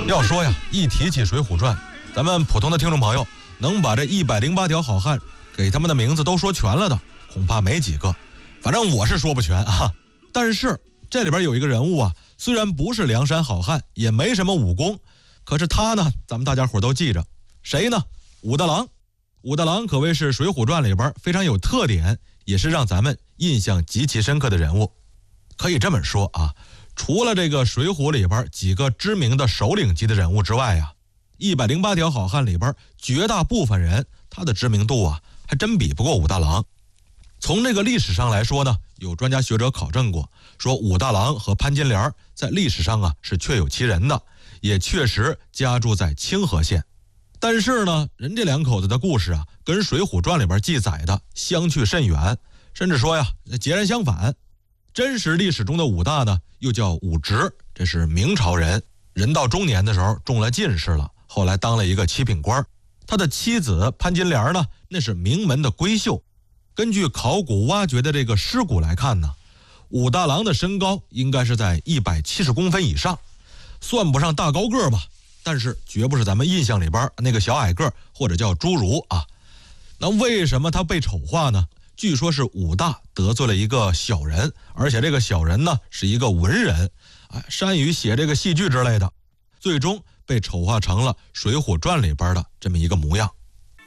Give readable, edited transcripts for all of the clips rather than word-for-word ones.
要说呀，一提起《水浒传》，咱们普通的听众朋友能把这108条好汉给他们的名字都说全了的，恐怕没几个。反正我是说不全啊。但是这里边有一个人物啊，虽然不是梁山好汉，也没什么武功，可是他呢，咱们大家伙都记着，谁呢？武大郎。武大郎可谓是《水浒传》里边非常有特点，也是让咱们印象极其深刻的人物。可以这么说啊，除了这个《水浒》里边几个知名的首领级的人物之外啊，108条好汉里边绝大部分人他的知名度啊，还真比不过武大郎。从这个历史上来说呢，有专家学者考证过，说武大郎和潘金莲在历史上啊是确有其人的，也确实家住在清河县。但是呢，人这两口子的故事啊，跟《水浒传》里边记载的相去甚远，甚至说呀截然相反。真实历史中的武大呢，又叫武直，这是明朝人，人到中年的时候中了进士了，后来当了一个7品官。他的妻子潘金莲呢，那是名门的闺秀。根据考古挖掘的这个尸骨来看呢，武大郎的身高应该是在170公分以上，算不上大高个吧，但是绝不是咱们印象里边那个小矮个或者叫侏儒啊。那为什么他被丑化呢？据说是武大得罪了一个小人，而且这个小人呢是一个文人，善于写这个戏剧之类的，最终被丑化成了《水浒传》里边的这么一个模样。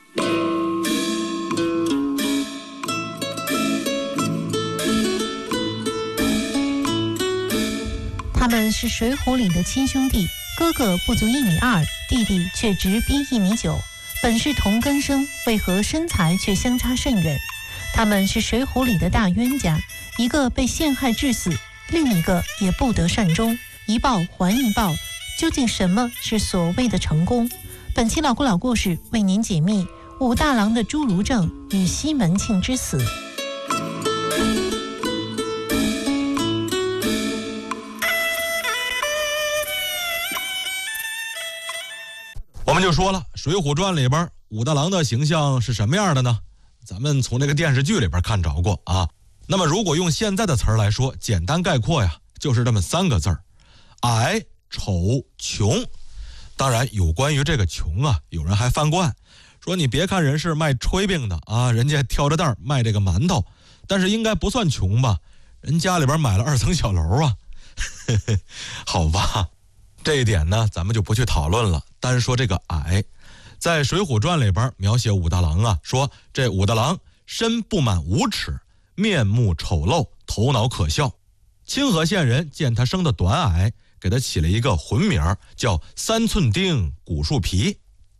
他们是水浒里的亲兄弟，哥哥不足1.2米，弟弟却直逼1.9米，本是同根生，为何身材却相差甚远？他们是水浒里的大冤家，一个被陷害致死，另一个也不得善终，一报还一报，究竟什么是所谓的成功？本期老故事为您解密武大郎的侏儒症与西门庆之死。 我们就说了，《水浒传》里边武大郎的形象是什么样的呢？咱们从这个电视剧里边看着过啊。那么如果用现在的词儿来说，简单概括呀，就是这么3个字儿：矮、丑、穷。当然有关于这个穷啊，有人还犯惯，说你别看人是卖炊饼的啊，人家挑着担卖这个馒头，但是应该不算穷吧？人家里边买了2层小楼啊。好吧，这一点呢咱们就不去讨论了，单说这个矮。在《水浒传》里边描写武大郎啊，说这武大郎身不满5尺，面目丑陋，头脑可笑。清河县人见他生的短矮，给他起了一个混名叫3寸丁古树皮。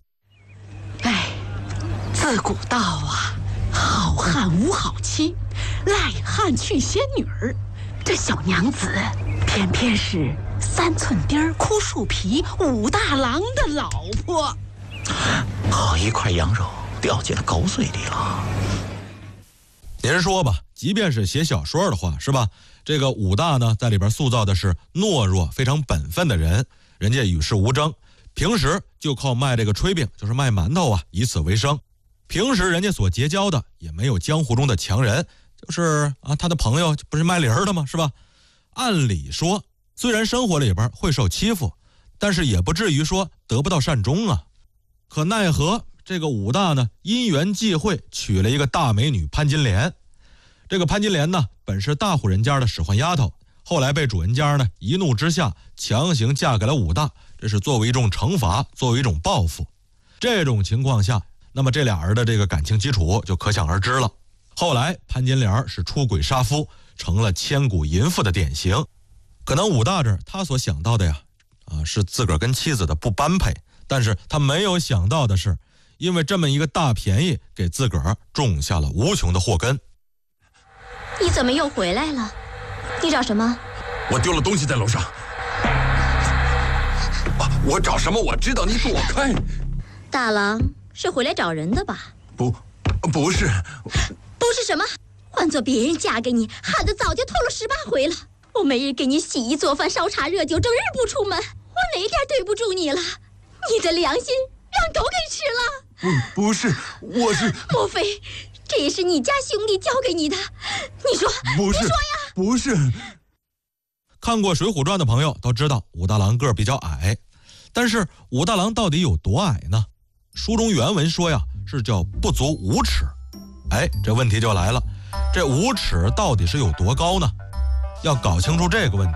自古道啊，好汉无好妻，赖汉娶仙女儿。这小娘子偏偏是3寸丁枯树皮武大郎的老婆。 好一块羊肉掉进了狗嘴里了。 您说吧，即便是写小说的话，是吧？这个武大呢，在里边塑造的是懦弱、非常本分的人，人家与世无争，平时就靠卖这个炊饼，就是卖馒头啊，以此为生。平时人家所结交的也没有江湖中的强人，就是他的朋友不是卖梨儿的吗？是吧？按理说，虽然生活里边会受欺负，但是也不至于说得不到善终啊。可奈何这个武大呢，因缘际会娶了一个大美女潘金莲。这个潘金莲呢，本是大户人家的使唤丫头，后来被主人家呢一怒之下强行嫁给了武大，这是作为一种惩罚，作为一种报复。这种情况下，那么这俩人的这个感情基础就可想而知了。后来潘金莲是出轨杀夫，成了千古淫妇的典型。可能武大这儿他所想到的呀，是自个儿跟妻子的不般配，但是他没有想到的是，因为这么一个大便宜，给自个儿种下了无穷的祸根。 你怎么又回来了？你找什么？ 我丢了东西在楼上。我找什么我知道，你躲开。 大郎是回来找人的吧？ 不是。 不是什么？换做别人嫁给你，喊得早就透了18回了。我每日给你洗衣做饭烧茶热酒，整日不出门，我哪点对不住你了？你的良心让狗给吃了。 不是，我是。 莫非这也是你家兄弟教给你的？你说， 不是， 你说呀！ 不是。 看过《水浒传》的朋友都知道，武大郎个儿比较矮， 但是武大郎到底有多矮呢？书中原文说呀，是叫不足5尺。这问题就来了，这5尺到底是有多高呢？要搞清楚这个问题，